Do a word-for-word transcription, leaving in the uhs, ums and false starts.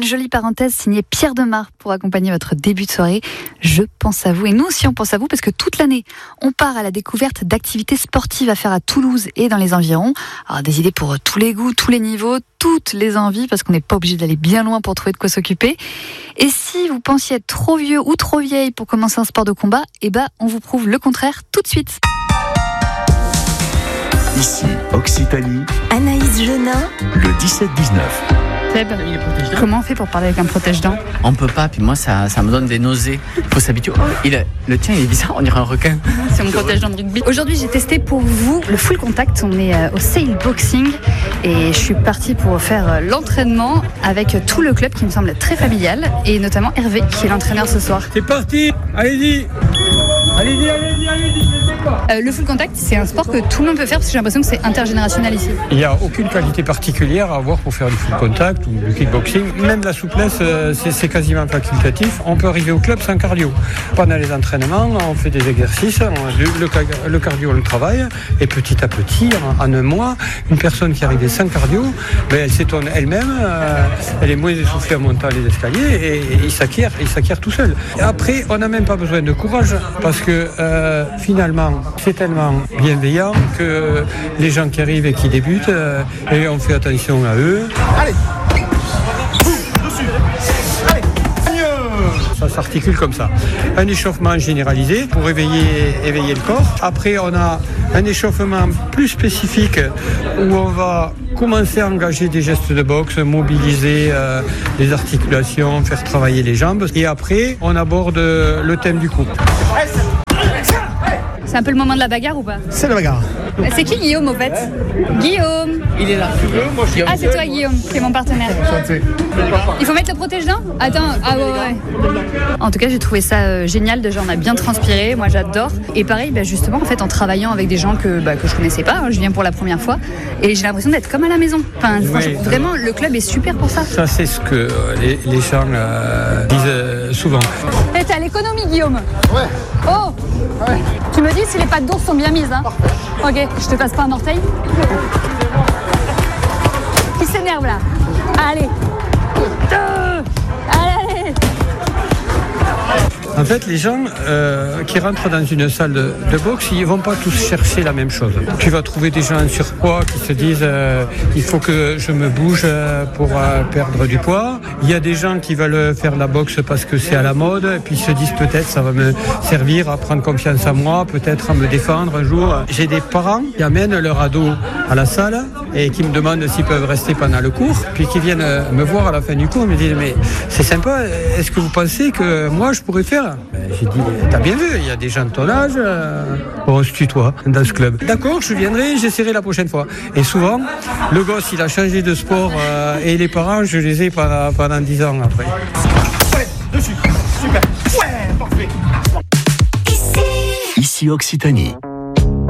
jolie parenthèse signée Pierre Demar pour accompagner votre début de soirée. Je pense à vous. Et nous aussi, on pense à vous parce que toute l'année, on part à la découverte d'activités sportives à faire à Toulouse et dans les environs. Alors, des idées pour tous les goûts, tous les niveaux, toutes les envies, parce qu'on n'est pas obligé d'aller bien loin pour trouver de quoi s'occuper. Et si vous pensiez être trop vieux ou trop vieille pour commencer un sport de combat, eh ben, on vous prouve le contraire tout de suite. Ici, Occitanie, Anaïs Genin, le dix-sept dix-neuf. Seb, comment on fait pour parler avec un protège-dents ? On peut pas, puis moi ça, ça me donne des nausées. Faut s'habituer. Oh, il a, le tien il est bizarre, on dirait un requin. C'est mon protège-dents de rugby. Aujourd'hui j'ai testé pour vous le full contact. On est au Sail Boxing et je suis partie pour faire l'entraînement avec tout le club qui me semble très familial et notamment Hervé qui est l'entraîneur ce soir. C'est parti, allez-y. Allez-y, allez-y, allez-y, je sais pas. Euh, le full contact, c'est un sport que tout le monde peut faire parce que j'ai l'impression que c'est intergénérationnel ici. Il n'y a aucune qualité particulière à avoir pour faire du full contact ou du kickboxing. Même la souplesse, euh, c'est, c'est quasiment facultatif. On peut arriver au club sans cardio. Pendant les entraînements, on fait des exercices, on, le, le, le cardio, on le travaille. Et petit à petit, en, en un mois, une personne qui arrivait sans cardio, ben, elle s'étonne elle-même, euh, elle est moins essoufflée en montant les escaliers et, et il s'acquiert, il s'acquiert tout seul. Et après, on n'a même pas besoin de courage parce que que euh, finalement c'est tellement bienveillant que les gens qui arrivent et qui débutent euh, et on fait attention à eux. Allez, ça s'articule comme ça. Un échauffement généralisé pour éveiller, éveiller le corps. Après, on a un échauffement plus spécifique où on va commencer à engager des gestes de boxe, mobiliser euh, les articulations, faire travailler les jambes. Et après, on aborde le thème du coup. C'est un peu le moment de la bagarre ou pas ? C'est la bagarre. C'est qui Guillaume au fait ? Guillaume. Il est là. Ah, c'est toi Guillaume, qui est mon partenaire. Il faut mettre le protège-dents ? Attends, ah ouais, ouais. En tout cas, j'ai trouvé ça euh, génial. Déjà, on a bien transpiré. Moi, j'adore. Et pareil, bah, justement, en fait, en travaillant avec des gens que, bah, que je connaissais pas, hein, je viens pour la première fois. Et j'ai l'impression d'être comme à la maison. Enfin, Oui, franchement, vraiment, le club est super pour ça. Ça, c'est ce que euh, les, les gens euh, disent euh, souvent. Et t'es à l'économie, Guillaume ? Ouais. Oh Ouais. Tu me dis si les pattes d'ours sont bien mises, hein ? Ok, je te passe pas un orteil. Qui s'énerve là ? Allez. Deux. Allez, allez. En fait, les gens euh, qui rentrent dans une salle de, de boxe, ils ne vont pas tous chercher la même chose. Tu vas trouver des gens en surpoids qui se disent euh, il faut que je me bouge euh, pour euh, perdre du poids. Il y a des gens qui veulent faire la boxe parce que c'est à la mode, et puis ils se disent peut-être ça va me servir à prendre confiance en moi, peut-être à me défendre un jour. J'ai des parents qui amènent leur ado à la salle et qui me demandent s'ils peuvent rester pendant le cours, puis qui viennent me voir à la fin du cours et me disent mais c'est sympa, est-ce que vous pensez que moi je pourrais faire ? J'ai dit, t'as bien vu, il y a des gens de ton âge, euh, on se tutoie dans ce club. D'accord, je viendrai, j'essaierai la prochaine fois. Et souvent, le gosse, il a changé de sport euh, et les parents, je les ai pendant, pendant dix ans après. Ouais, dessus, super, ouais, parfait. Ici Occitanie.